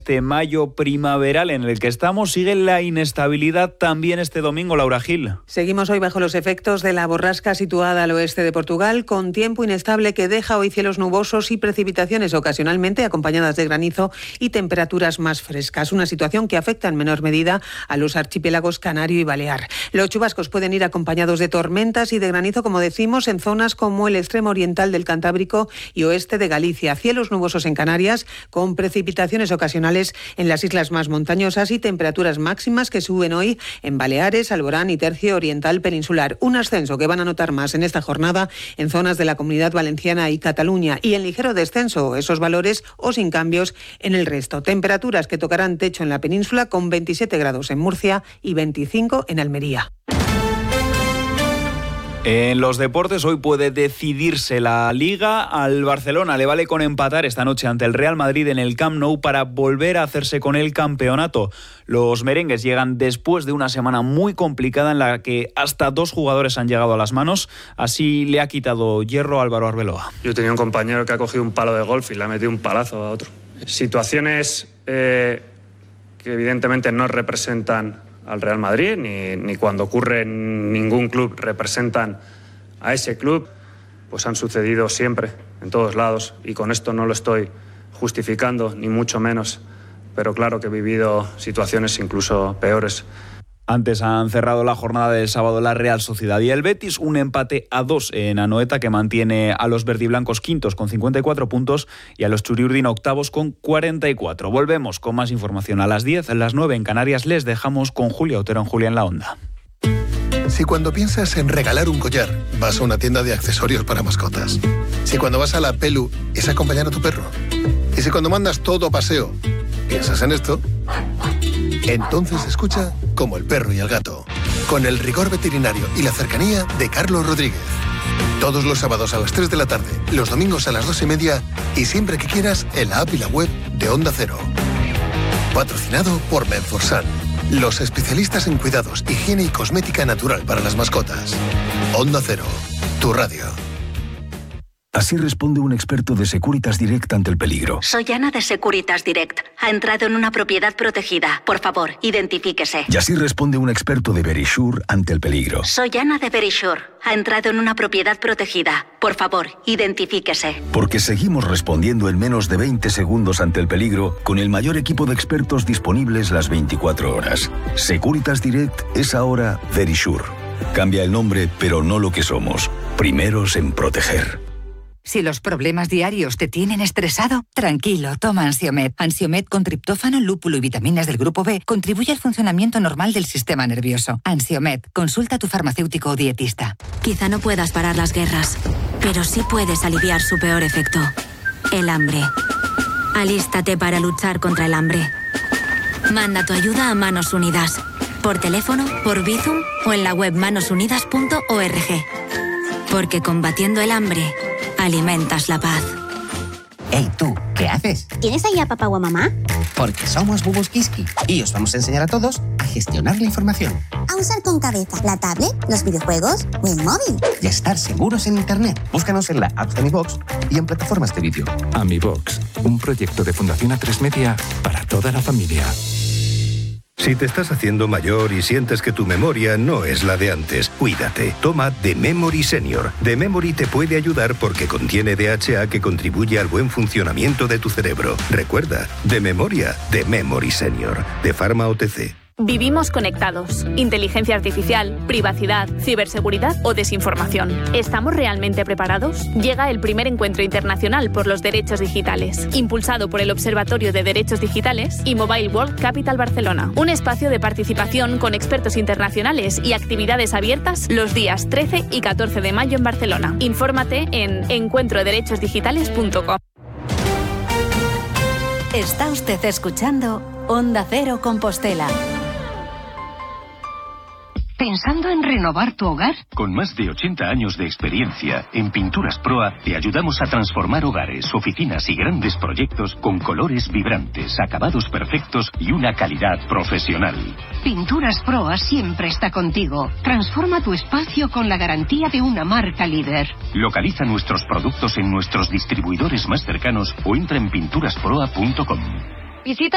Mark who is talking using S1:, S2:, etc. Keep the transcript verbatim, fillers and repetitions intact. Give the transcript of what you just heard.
S1: Este mayo primaveral en el que estamos sigue la inestabilidad también este domingo, Laura Gil.
S2: Seguimos hoy bajo los efectos de la borrasca situada al oeste de Portugal, con tiempo inestable que deja hoy cielos nubosos y precipitaciones ocasionalmente acompañadas de granizo y temperaturas más frescas. Una situación que afecta en menor medida a los archipiélagos Canario y Balear. Los chubascos pueden ir acompañados de tormentas y de granizo, como decimos, en zonas como el extremo oriental del Cantábrico y oeste de Galicia. Cielos nubosos en Canarias, con precipitaciones ocasionales en las islas más montañosas y temperaturas máximas que suben hoy en Baleares, Alborán y Tercio Oriental Peninsular. Un ascenso que van a notar más en esta jornada en zonas de la Comunidad Valenciana y Cataluña, y en ligero descenso esos valores o sin cambios en el resto. Temperaturas que tocarán techo en la península, con veintisiete grados en Murcia y veinticinco en Almería.
S1: En los deportes hoy puede decidirse la Liga. Al Barcelona le vale con empatar esta noche ante el Real Madrid en el Camp Nou para volver a hacerse con el campeonato. Los merengues llegan después de una semana muy complicada en la que hasta dos jugadores han llegado a las manos. Así le ha quitado hierro a Álvaro Arbeloa.
S3: Yo tenía un compañero que ha cogido un palo de golf y le ha metido un palazo a otro. Situaciones eh, que evidentemente no representan al Real Madrid, ni, ni cuando ocurre en ningún club representan a ese club, pues han sucedido siempre, en todos lados, y con esto no lo estoy justificando, ni mucho menos, pero claro que he vivido situaciones incluso peores.
S1: Antes han cerrado la jornada del sábado la Real Sociedad y el Betis, un empate a dos en Anoeta que mantiene a los verdiblancos quintos con cincuenta y cuatro puntos y a los Churiurdin octavos con cuarenta y cuatro. Volvemos con más información a las diez, a las nueve en Canarias. Les dejamos con Julia Otero en Julia en la Onda.
S4: Si cuando piensas en regalar un collar, vas a una tienda de accesorios para mascotas. Si cuando vas a la Pelu es acompañar a tu perro. Y si cuando mandas todo a paseo, piensas en esto, entonces escucha Como el perro y el gato, con el rigor veterinario y la cercanía de Carlos Rodríguez. Todos los sábados a las tres de la tarde, los domingos a las dos y media y siempre que quieras en la app y la web de Onda Cero. Patrocinado por Menforsan, los especialistas en cuidados, higiene y cosmética natural para las mascotas. Onda Cero, tu radio.
S5: Así responde un experto de Securitas Direct ante el peligro.
S6: Soy Ana de Securitas Direct. Ha entrado en una propiedad protegida. Por favor, identifíquese.
S5: Y así responde un experto de Verisure ante el peligro.
S6: Soy Ana de Verisure. Ha entrado en una propiedad protegida. Por favor, identifíquese.
S5: Porque seguimos respondiendo en menos de veinte segundos ante el peligro con el mayor equipo de expertos disponibles las veinticuatro horas. Securitas Direct es ahora Verisure. Cambia el nombre, pero no lo que somos. Primeros en proteger.
S7: Si los problemas diarios te tienen estresado, tranquilo, toma Ansiomed. Ansiomed con triptófano, lúpulo y vitaminas del grupo B contribuye al funcionamiento normal del sistema nervioso. Ansiomed, consulta a tu farmacéutico o dietista.
S8: Quizá no puedas parar las guerras, pero sí puedes aliviar su peor efecto, el hambre. Alístate para luchar contra el hambre. Manda tu ayuda a Manos Unidas, por teléfono, por Bizum o en la web manos unidas punto org. Porque combatiendo el hambre, alimentas la paz.
S9: Hey, tú, ¿qué haces?
S10: ¿Tienes ahí a papá o a mamá?
S9: Porque somos Bubus Kiski y os vamos a enseñar a todos a gestionar la información.
S10: A usar con cabeza la tablet, los videojuegos o el móvil.
S9: Y a estar seguros en Internet. Búscanos en la app de Mi Box y en plataformas de vídeo.
S11: AmiBox, un proyecto de Fundación A tres Media para toda la familia.
S12: Si te estás haciendo mayor y sientes que tu memoria no es la de antes, cuídate. Toma The Memory Senior. The Memory te puede ayudar porque contiene D H A que contribuye al buen funcionamiento de tu cerebro. Recuerda, de memoria, The Memory Senior, de Pharma O T C.
S13: Vivimos conectados. Inteligencia artificial, privacidad, ciberseguridad o desinformación. ¿Estamos realmente preparados? Llega el primer encuentro internacional por los derechos digitales, impulsado por el Observatorio de Derechos Digitales y Mobile World Capital Barcelona. Un espacio de participación con expertos internacionales y actividades abiertas los días trece y catorce de mayo en Barcelona. Infórmate en encuentro derechos digitales punto com.
S14: Está usted escuchando Onda Cero Compostela.
S15: ¿Pensando en renovar tu hogar?
S16: Con más de ochenta años de experiencia, en Pinturas Proa te ayudamos a transformar hogares, oficinas y grandes proyectos con colores vibrantes, acabados perfectos y una calidad profesional.
S15: Pinturas Proa siempre está contigo. Transforma tu espacio con la garantía de una marca líder.
S16: Localiza nuestros productos en nuestros distribuidores más cercanos o entra en pinturas proa punto com.
S15: Visita